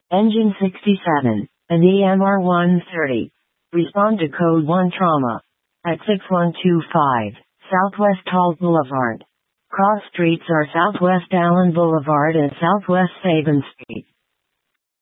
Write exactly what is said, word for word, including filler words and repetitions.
Engine sixty-seven, an E M R one thirty. Respond to Code one Trauma at six one two five Southwest Hall Boulevard. Cross streets are Southwest Allen Boulevard and Southwest Sabin Street.